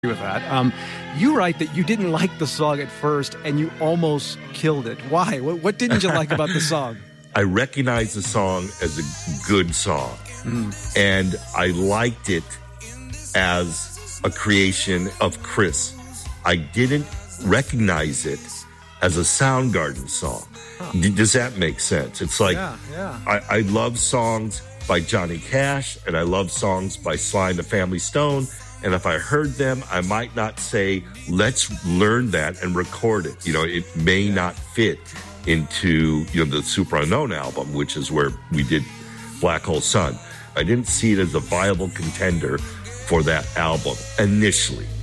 with that. You write that you didn't like the song at first and you almost killed it. Why? What didn't you like about the song? I recognized the song as a good song, and I liked it as a creation of Chris. I didn't recognize it as a Soundgarden song. Does that make sense? It's like, I love songs by Johnny Cash, and I love songs by Sly and the Family Stone. And if I heard them, I might not say, let's learn that and record it. You know, it may not fit into, the Super Unknown album, which is where we did Black Hole Sun. I didn't see it as a viable contender for that album initially.